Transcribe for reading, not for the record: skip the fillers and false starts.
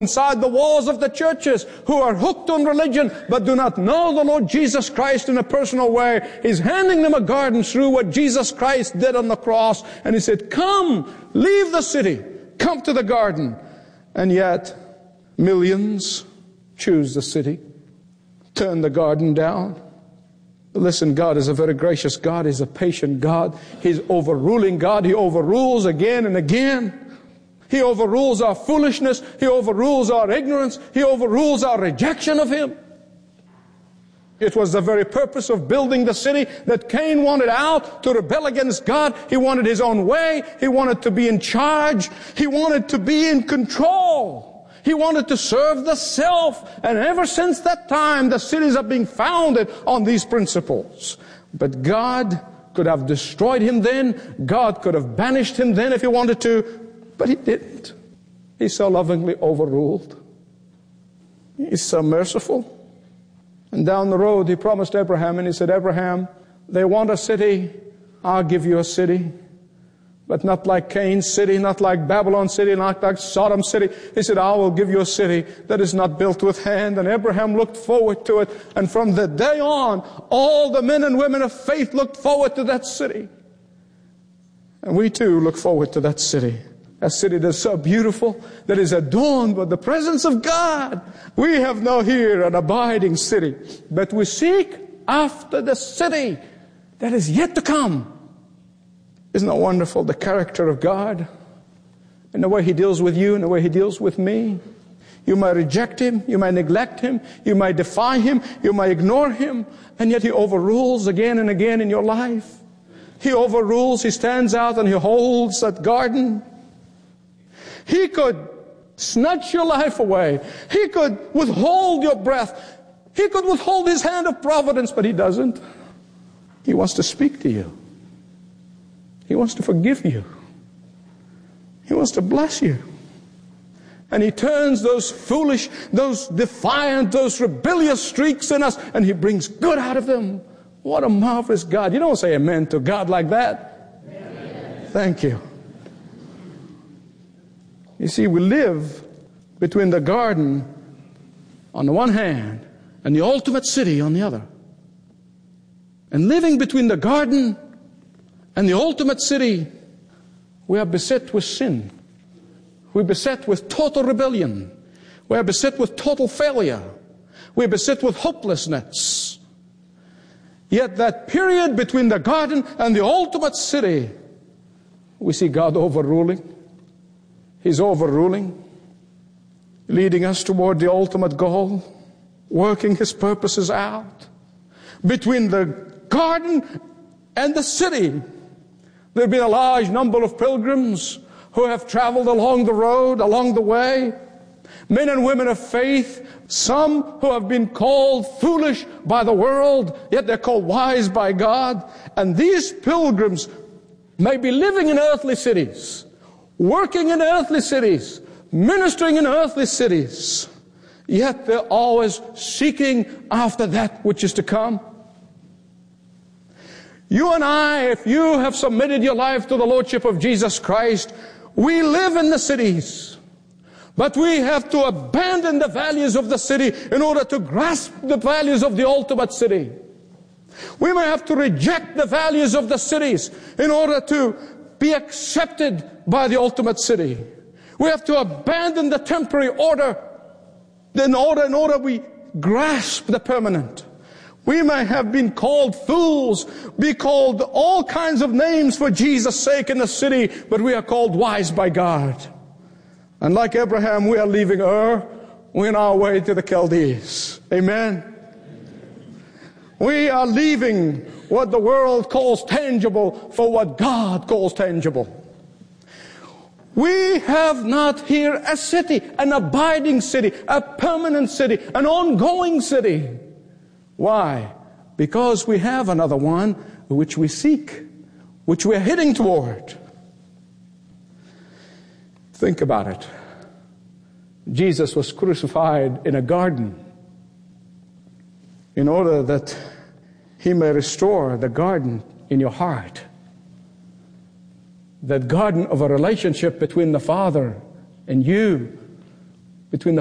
inside the walls of the churches who are hooked on religion but do not know the Lord Jesus Christ in a personal way. He's handing them a garden through what Jesus Christ did on the cross. And He said, come, leave the city, come to the garden. And yet, millions choose the city, turn the garden down. Listen, God is a very gracious God. He's a patient God. He's overruling God. He overrules again and again. He overrules our foolishness. He overrules our ignorance. He overrules our rejection of Him. It was the very purpose of building the city that Cain wanted out to rebel against God. He wanted his own way. He wanted to be in charge. He wanted to be in control. He wanted to serve the self. And ever since that time, the cities are being founded on these principles. But God could have destroyed him then. God could have banished him then if He wanted to. But He didn't. He so lovingly overruled. He's so merciful. And down the road He promised Abraham, and He said, Abraham, they want a city, I'll give you a city. But not like Cain's city, not like Babylon's city, not like Sodom's city. He said, I will give you a city that is not built with hand. And Abraham looked forward to it. And from that day on, all the men and women of faith looked forward to that city. And we too look forward to that city. A city that is so beautiful, that is adorned with the presence of God. We have now here an abiding city, but we seek after the city that is yet to come. Isn't it wonderful, the character of God and the way He deals with you and the way He deals with me? You might reject Him, you might neglect Him, you might defy Him, you might ignore Him, and yet He overrules again and again in your life. He overrules, He stands out and He holds that garden. He could snatch your life away. He could withhold your breath. He could withhold His hand of providence, but He doesn't. He wants to speak to you. He wants to forgive you. He wants to bless you. And He turns those foolish, those defiant, those rebellious streaks in us, and He brings good out of them. What a marvelous God. You don't say amen to God like that. Amen. Thank you. You see, we live between the garden on the one hand and the ultimate city on the other. And living between the garden and the ultimate city, we are beset with sin. We're beset with total rebellion. We are beset with total failure. We're beset with hopelessness. Yet that period between the garden and the ultimate city, we see God overruling. He's overruling, leading us toward the ultimate goal, working His purposes out. Between the garden and the city, there have been a large number of pilgrims who have traveled along the road, along the way. Men and women of faith, some who have been called foolish by the world, yet they're called wise by God. And these pilgrims may be living in earthly cities, working in earthly cities, ministering in earthly cities, yet they're always seeking after that which is to come. You and I, if you have submitted your life to the Lordship of Jesus Christ, we live in the cities. But we have to abandon the values of the city in order to grasp the values of the ultimate city. We may have to reject the values of the cities in order to be accepted by the ultimate city. We have to abandon the temporary order in order we grasp the permanent. We may have been called fools, be called all kinds of names for Jesus' sake in the city, but we are called wise by God. And like Abraham, we are leaving Ur. We're on our way to the Chaldees. Amen. We are leaving what the world calls tangible for what God calls tangible. We have not here a city, an abiding city, a permanent city, an ongoing city. Why? Because we have another one which we seek, which we are heading toward. Think about it. Jesus was crucified in a garden in order that He may restore the garden in your heart. That garden of a relationship between the Father and you, between the